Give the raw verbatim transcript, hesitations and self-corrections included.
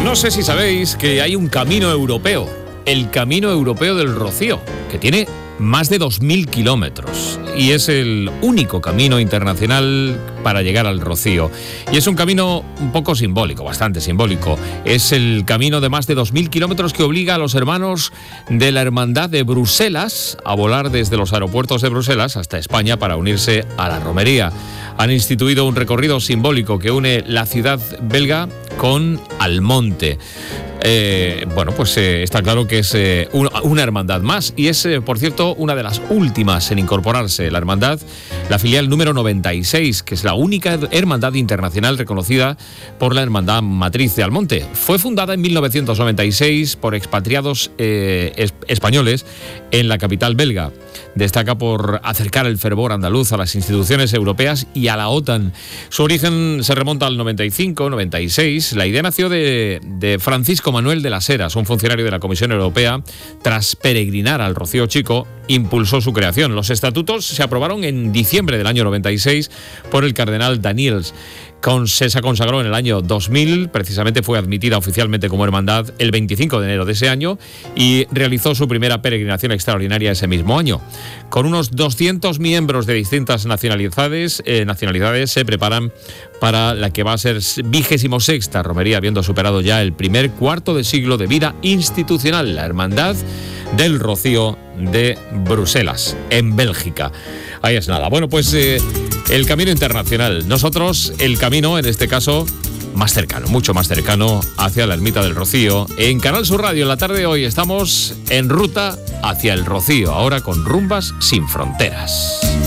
No sé si sabéis que hay un camino europeo, el Camino Europeo del Rocío, que tiene más de dos mil kilómetros y es el único camino internacional para llegar al Rocío. Y es un camino un poco simbólico, bastante simbólico. Es el camino de más de dos mil kilómetros que obliga a los hermanos de la Hermandad de Bruselas a volar desde los aeropuertos de Bruselas hasta España para unirse a la romería. Han instituido un recorrido simbólico que une la ciudad belga con Almonte. Eh, bueno, pues eh, está claro que es eh, una, una hermandad más y es, eh, por cierto, una de las últimas en incorporarse. La hermandad, la filial número noventa y seis, que es la única hermandad internacional reconocida por la hermandad matriz de Almonte. Fue fundada en mil novecientos noventa y seis por expatriados eh, es, españoles en la capital belga. Destaca por acercar el fervor andaluz a las instituciones europeas y a la OTAN. Su origen se remonta al noventa y cinco noventa y seis. La idea nació de, de Francisco Manuel de las Heras, un funcionario de la Comisión Europea. Tras peregrinar al Rocío Chico, impulsó su creación. Los estatutos se aprobaron en diciembre del año noventa y seis por el cardenal Daniels. Se consagró en el año dos mil, precisamente fue admitida oficialmente como hermandad el veinticinco de enero de ese año y realizó su primera peregrinación extraordinaria ese mismo año. Con unos doscientos miembros de distintas nacionalidades, eh, nacionalidades se preparan para la que va a ser vigésimo sexta romería, habiendo superado ya el primer cuarto de siglo de vida institucional, la Hermandad del Rocío de Bruselas, en Bélgica. Ahí es nada. Bueno, pues eh, el camino internacional. Nosotros, el camino, en este caso, más cercano, mucho más cercano, hacia la Ermita del Rocío. En Canal Sur Radio, en la tarde de hoy, estamos en ruta hacia el Rocío, ahora con Rumbas sin Fronteras.